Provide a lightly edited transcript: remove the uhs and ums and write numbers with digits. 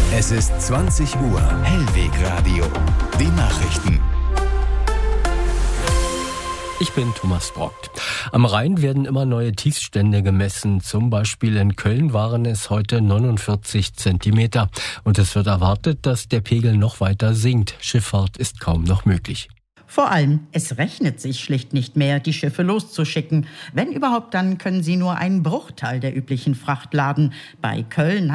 Es ist 20 Uhr. Hellwegradio. Die Nachrichten. Ich bin Thomas Brockt. Am Rhein werden immer neue Tiefstände gemessen. Zum Beispiel in Köln waren es heute 49 Zentimeter. Und es wird erwartet, dass der Pegel noch weiter sinkt. Schifffahrt ist kaum noch möglich. Vor allem, es rechnet sich schlicht nicht mehr, die Schiffe loszuschicken. Wenn überhaupt, dann können sie nur einen Bruchteil der üblichen Fracht laden. Bei Köln